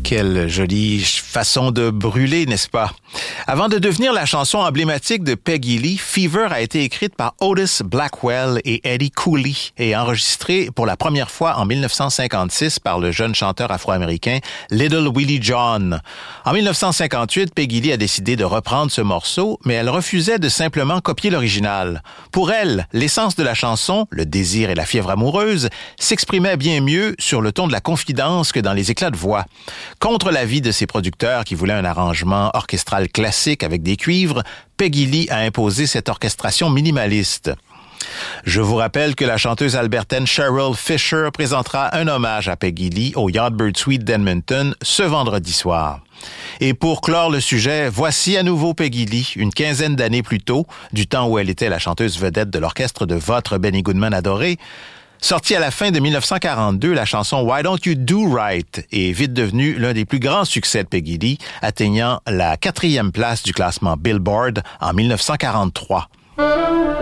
Quelle jolie façon de brûler, n'est-ce pas? Avant de devenir la chanson emblématique de Peggy Lee, Fever a été écrite par Otis Blackwell et Eddie Cooley et enregistrée pour la première fois en 1956 par le jeune chanteur afro-américain Little Willie John. En 1958, Peggy Lee a décidé de reprendre ce morceau, mais elle refusait de simplement copier l'original. Pour elle, l'essence de la chanson, le désir et la fièvre amoureuse, s'exprimaient bien mieux sur le ton de la confidence que dans les éclats de voix. Contre l'avis de ses producteurs qui voulaient un arrangement orchestral classique avec des cuivres, Peggy Lee a imposé cette orchestration minimaliste. Je vous rappelle que la chanteuse albertaine Cheryl Fisher présentera un hommage à Peggy Lee au Yardbird Suite d'Edmonton ce vendredi soir. Et pour clore le sujet, voici à nouveau Peggy Lee, une quinzaine d'années plus tôt, du temps où elle était la chanteuse vedette de l'orchestre de votre Benny Goodman adoré. Sortie à la fin de 1942, la chanson Why Don't You Do Right est vite devenue l'un des plus grands succès de Peggy Lee, atteignant la 4e place du classement Billboard en 1943.